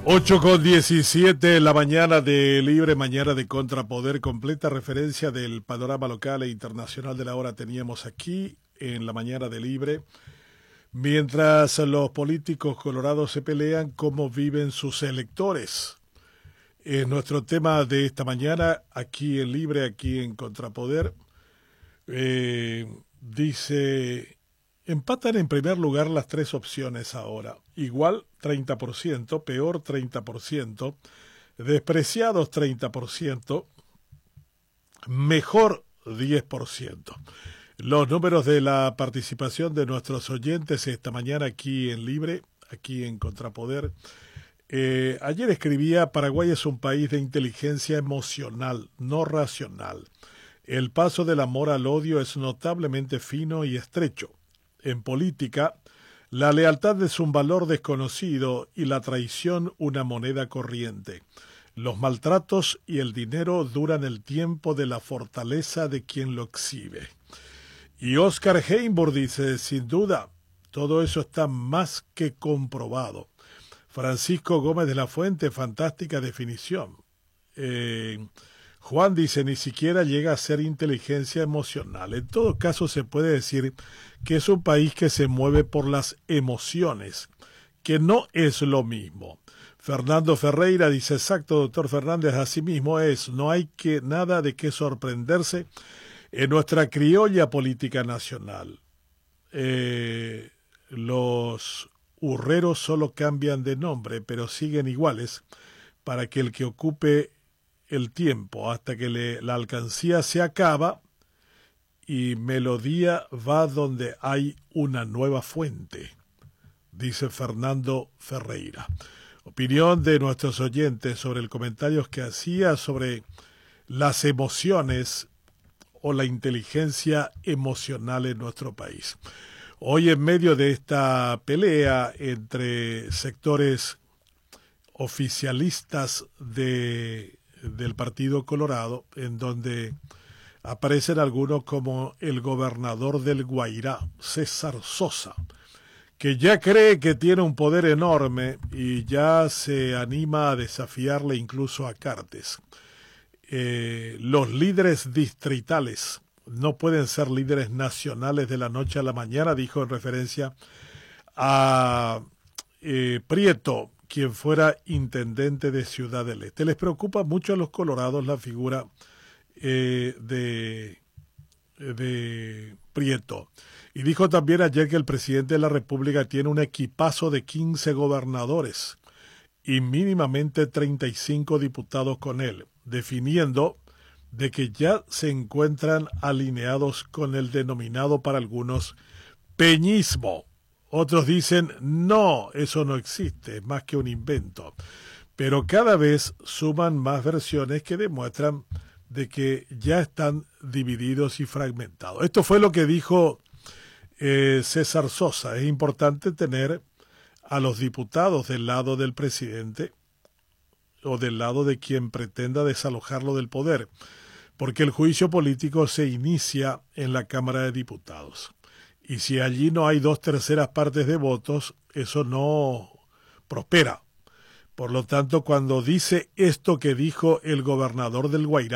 8:17 la mañana de Libre, mañana de Contrapoder, completa referencia del panorama local e internacional de la hora teníamos aquí en la mañana de Libre, mientras los políticos colorados se pelean cómo viven sus electores. Nuestro tema de esta mañana aquí en Libre, aquí en Contrapoder, dice: empatan en primer lugar las tres opciones ahora. Igual 30%, peor 30%, despreciados 30%, mejor 10%. Los números de la participación de nuestros oyentes esta mañana aquí en Libre, aquí en Contrapoder. Ayer escribía: Paraguay es un país de inteligencia emocional, no racional. El paso del amor al odio es notablemente fino y estrecho. En política, la lealtad es un valor desconocido y la traición una moneda corriente. Los maltratos y el dinero duran el tiempo de la fortaleza de quien lo exhibe. Y Oscar Heimburg dice: sin duda, todo eso está más que comprobado. Francisco Gómez de la Fuente, fantástica definición. Juan dice: ni siquiera llega a ser inteligencia emocional. En todo caso, se puede decir que es un país que se mueve por las emociones, que no es lo mismo. Fernando Ferreira dice: exacto, doctor Fernández, así mismo es. No hay nada de qué sorprenderse en nuestra criolla política nacional. Los hurreros solo cambian de nombre, pero siguen iguales, para que el que ocupe el tiempo hasta que la alcancía se acaba y melodía va donde hay una nueva fuente, dice Fernando Ferreira. Opinión de nuestros oyentes sobre el comentario que hacía sobre las emociones o la inteligencia emocional en nuestro país. Hoy, en medio de esta pelea entre sectores oficialistas del Partido Colorado, en donde aparecen algunos como el gobernador del Guairá, César Sosa, que ya cree que tiene un poder enorme y ya se anima a desafiarle incluso a Cartes. Los líderes distritales no pueden ser líderes nacionales de la noche a la mañana, dijo en referencia a Prieto, quien fuera intendente de Ciudad del Este. Les preocupa mucho a los colorados la figura de Prieto. Y dijo también ayer que el presidente de la República tiene un equipazo de 15 gobernadores y mínimamente 35 diputados con él, definiendo de que ya se encuentran alineados con el denominado para algunos peñismo. Otros dicen: no, eso no existe, es más que un invento. Pero cada vez suman más versiones que demuestran de que ya están divididos y fragmentados. Esto fue lo que dijo César Sosa. Es importante tener a los diputados del lado del presidente o del lado de quien pretenda desalojarlo del poder, porque el juicio político se inicia en la Cámara de Diputados. Y si allí no hay 2/3 partes de votos, eso no prospera. Por lo tanto, cuando dice esto que dijo el gobernador del Guairá,